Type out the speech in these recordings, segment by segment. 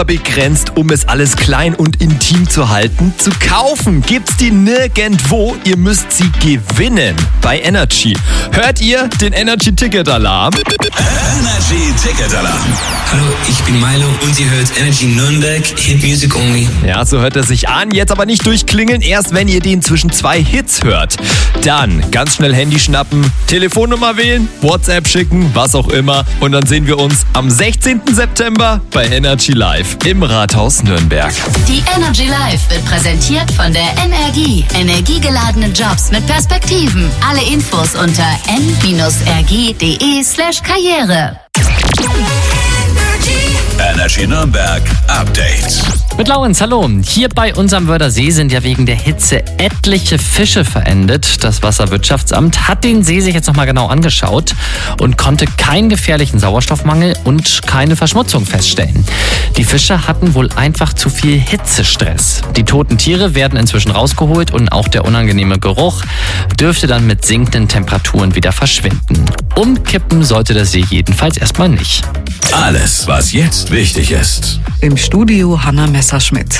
begrenzt, um es alles klein und intim zu halten. Zu kaufen gibt's die nirgendwo. Ihr müsst sie gewinnen bei Energy. Hört ihr den Energy Ticket Alarm? Energy Ticket Alarm. Hallo, ich bin Milo und ihr hört Energy Nürnberg, Hit Music Only. Ja, so hört er sich an. Jetzt aber nicht durchklingeln, erst wenn ihr den zwischen 2 Hits hört. Dann ganz schnell Handy schnappen, Telefonnummer wählen, WhatsApp schicken, was auch immer. Und dann sehen wir uns am 16. September bei Energy Live im Rathaus Nürnberg. Die Energy Live wird präsentiert von der NRG. Energiegeladene Jobs mit Perspektiven. Alle Infos unter n-rg.de/karriere. Energy Nürnberg Update. Mit Laurenz, hallo. Hier bei unserem Wörthersee sind ja wegen der Hitze etliche Fische verendet. Das Wasserwirtschaftsamt hat den See sich jetzt nochmal genau angeschaut und konnte keinen gefährlichen Sauerstoffmangel und keine Verschmutzung feststellen. Die Fische hatten wohl einfach zu viel Hitzestress. Die toten Tiere werden inzwischen rausgeholt und auch der unangenehme Geruch dürfte dann mit sinkenden Temperaturen wieder verschwinden. Umkippen sollte der See jedenfalls erstmal nicht. Alles, was jetzt wichtig ist. Im Studio Hanna Messerschmidt.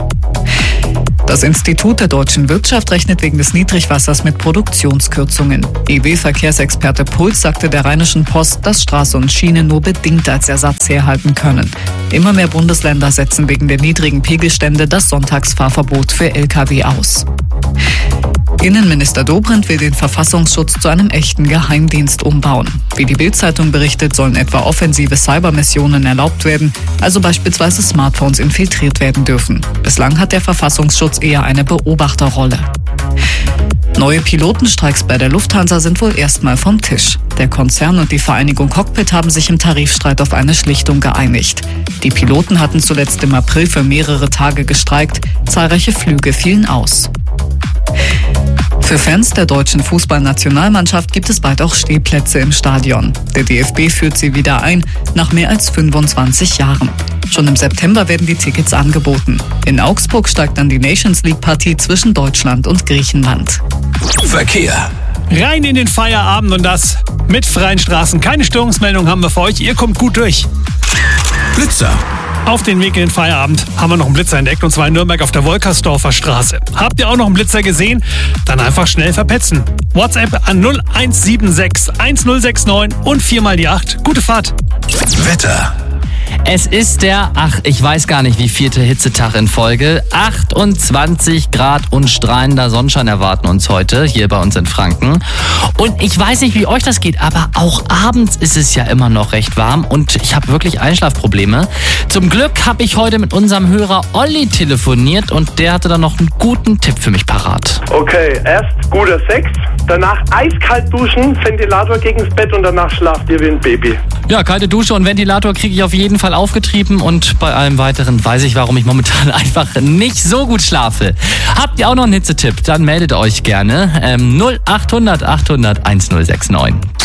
Das Institut der deutschen Wirtschaft rechnet wegen des Niedrigwassers mit Produktionskürzungen. EW-Verkehrsexperte Puls sagte der Rheinischen Post, dass Straße und Schiene nur bedingt als Ersatz herhalten können. Immer mehr Bundesländer setzen wegen der niedrigen Pegelstände das Sonntagsfahrverbot für Lkw aus. Innenminister Dobrindt will den Verfassungsschutz zu einem echten Geheimdienst umbauen. Wie die Bild-Zeitung berichtet, sollen etwa offensive Cybermissionen erlaubt werden, also beispielsweise Smartphones infiltriert werden dürfen. Bislang hat der Verfassungsschutz eher eine Beobachterrolle. Neue Pilotenstreiks bei der Lufthansa sind wohl erstmal vom Tisch. Der Konzern und die Vereinigung Cockpit haben sich im Tarifstreit auf eine Schlichtung geeinigt. Die Piloten hatten zuletzt im April für mehrere Tage gestreikt. Zahlreiche Flüge fielen aus. Für Fans der deutschen Fußballnationalmannschaft gibt es bald auch Stehplätze im Stadion. Der DFB führt sie wieder ein, nach mehr als 25 Jahren. Schon im September werden die Tickets angeboten. In Augsburg steigt dann die Nations-League-Partie zwischen Deutschland und Griechenland. Verkehr. Rein in den Feierabend und das mit freien Straßen. Keine Störungsmeldung haben wir für euch. Ihr kommt gut durch. Blitzer. Auf den Weg in den Feierabend haben wir noch einen Blitzer entdeckt, und zwar in Nürnberg auf der Wolkersdorfer Straße. Habt ihr auch noch einen Blitzer gesehen? Dann einfach schnell verpetzen. WhatsApp an 0176 1069 und 4 die 8. Gute Fahrt. Wetter. Es ist der, ich weiß gar nicht wie 4. Hitzetag in Folge. 28 Grad und strahlender Sonnenschein erwarten uns heute hier bei uns in Franken. Und ich weiß nicht, wie euch das geht, aber auch abends ist es ja immer noch recht warm und ich habe wirklich Einschlafprobleme. Zum Glück habe ich heute mit unserem Hörer Olli telefoniert und der hatte dann noch einen guten Tipp für mich parat. Okay, erst guter Sex, danach eiskalt duschen, Ventilator gegens Bett und danach schlaft ihr wie ein Baby. Ja, kalte Dusche und Ventilator kriege ich auf jeden Fall aufgetrieben und bei allem Weiteren weiß ich, warum ich momentan einfach nicht so gut schlafe. Habt ihr auch noch einen Hitzetipp? Dann meldet euch gerne 0800 800 1069.